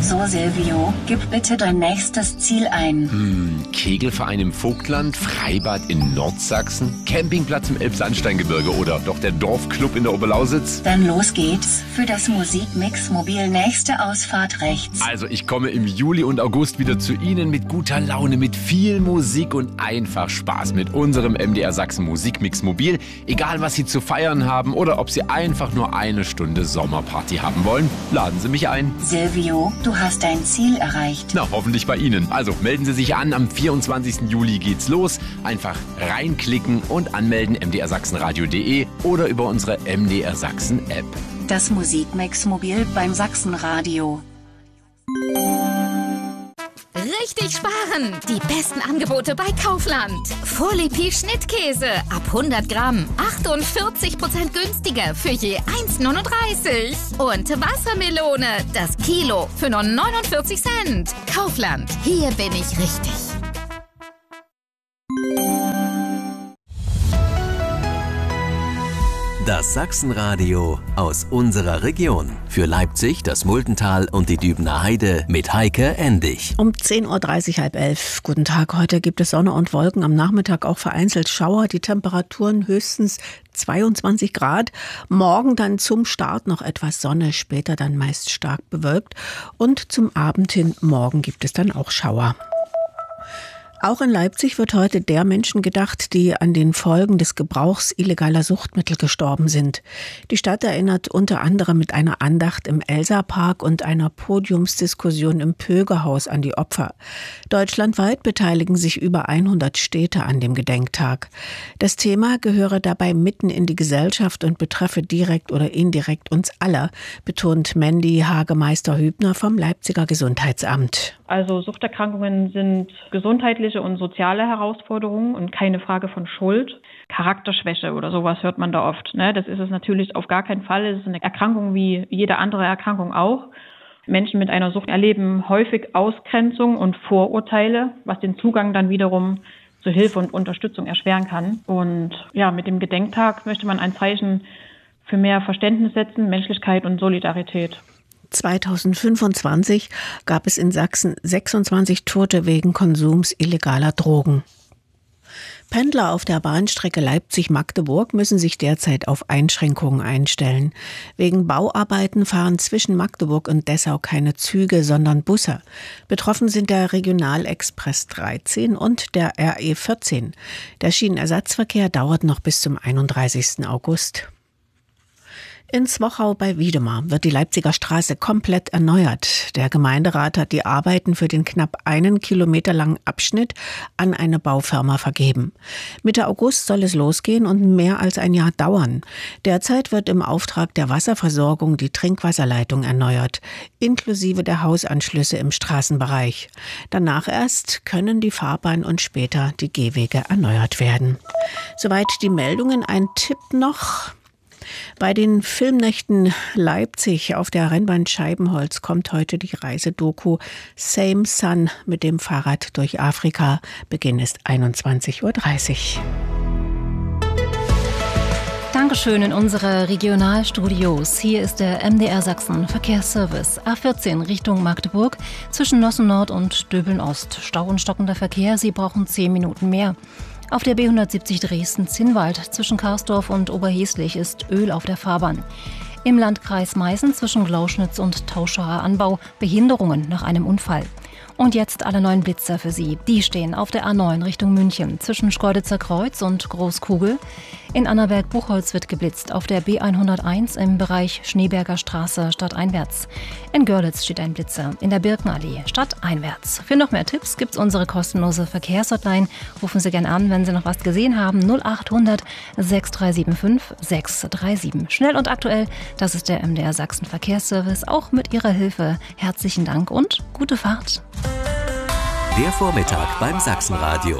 So, Silvio, gib bitte dein nächstes Ziel ein. Kegelverein im Vogtland, Freibad in Nordsachsen, Campingplatz im Elbsandsteingebirge oder doch der Dorfclub in der Oberlausitz? Dann los geht's für das Musikmix Mobil nächste Ausfahrt rechts. Also ich komme im Juli und August wieder zu Ihnen mit guter Laune, mit viel Musik und einfach Spaß mit unserem MDR Sachsen Musikmix Mobil. Egal was Sie zu feiern haben oder ob Sie einfach nur eine Stunde Sommerparty haben wollen, laden Sie mich ein. Silvio, du hast dein Ziel erreicht. Na, hoffentlich bei Ihnen. Also melden Sie sich an, am 24. Juli geht's los. Einfach reinklicken und anmelden mdrsachsenradio.de oder über unsere MDR Sachsen App. Das Musikmix Mobil beim Sachsenradio. Richtig sparen! Die besten Angebote bei Kaufland. Fourlipi Schnittkäse ab 100 Gramm. 48% günstiger für je 1,39. Und Wassermelone, das Kilo für nur 49 Cent. Kaufland, hier bin ich richtig. Das Sachsenradio aus unserer Region. Für Leipzig, das Muldental und die Dübener Heide mit Heike Endig. Um 10.30 Uhr, halb 11. Guten Tag, heute gibt es Sonne und Wolken, am Nachmittag auch vereinzelt Schauer, die Temperaturen höchstens 22 Grad. Morgen dann zum Start noch etwas Sonne, später dann meist stark bewölkt. Und zum Abend hin, morgen gibt es dann auch Schauer. Auch in Leipzig wird heute der Menschen gedacht, die an den Folgen des Gebrauchs illegaler Suchtmittel gestorben sind. Die Stadt erinnert unter anderem mit einer Andacht im Elsa-Park und einer Podiumsdiskussion im Pögerhaus an die Opfer. Deutschlandweit beteiligen sich über 100 Städte an dem Gedenktag. Das Thema gehöre dabei mitten in die Gesellschaft und betreffe direkt oder indirekt uns alle, betont Mandy Hagemeister-Hübner vom Leipziger Gesundheitsamt. Also Suchterkrankungen sind gesundheitliche und soziale Herausforderungen und keine Frage von Schuld. Charakterschwäche oder sowas hört man da oft. Das ist es natürlich auf gar keinen Fall. Es ist eine Erkrankung wie jede andere Erkrankung auch. Menschen mit einer Sucht erleben häufig Ausgrenzung und Vorurteile, was den Zugang dann wiederum zu Hilfe und Unterstützung erschweren kann. Und ja, mit dem Gedenktag möchte man ein Zeichen für mehr Verständnis setzen, Menschlichkeit und Solidarität. 2025 gab es in Sachsen 26 Tote wegen Konsums illegaler Drogen. Pendler auf der Bahnstrecke Leipzig-Magdeburg müssen sich derzeit auf Einschränkungen einstellen. Wegen Bauarbeiten fahren zwischen Magdeburg und Dessau keine Züge, sondern Busse. Betroffen sind der Regionalexpress 13 und der RE 14. Der Schienenersatzverkehr dauert noch bis zum 31. August. In Zwochau bei Wiedemar wird die Leipziger Straße komplett erneuert. Der Gemeinderat hat die Arbeiten für den knapp 1 Kilometer langen Abschnitt an eine Baufirma vergeben. Mitte August soll es losgehen und mehr als ein Jahr dauern. Derzeit wird im Auftrag der Wasserversorgung die Trinkwasserleitung erneuert, inklusive der Hausanschlüsse im Straßenbereich. Danach erst können die Fahrbahn und später die Gehwege erneuert werden. Soweit die Meldungen. Ein Tipp noch. Bei den Filmnächten Leipzig auf der Rennbahn Scheibenholz kommt heute die Reisedoku Same Sun mit dem Fahrrad durch Afrika. Beginn ist 21.30 Uhr. Dankeschön in unsere Regionalstudios. Hier ist der MDR Sachsen Verkehrsservice. A14 Richtung Magdeburg zwischen Nossen Nord und Döbeln Ost. Stau und stockender Verkehr, Sie brauchen 10 Minuten mehr. Auf der B170 Dresden-Zinnwald zwischen Karsdorf und Oberheslich ist Öl auf der Fahrbahn. Im Landkreis Meißen zwischen Glauschnitz und Tauscherer Anbau Behinderungen nach einem Unfall. Und jetzt alle neuen Blitzer für Sie. Die stehen auf der A9 Richtung München zwischen Schkeuditzer Kreuz und Großkugel. In Annaberg-Buchholz wird geblitzt auf der B101 im Bereich Schneeberger Straße stadteinwärts. In Görlitz steht ein Blitzer in der Birkenallee stadteinwärts. Für noch mehr Tipps gibt's unsere kostenlose Verkehrshotline. Rufen Sie gerne an, wenn Sie noch was gesehen haben. 0800 6375 637. Schnell und aktuell, das ist der MDR Sachsen Verkehrsservice. Auch mit Ihrer Hilfe herzlichen Dank und gute Fahrt. Der Vormittag beim Sachsenradio.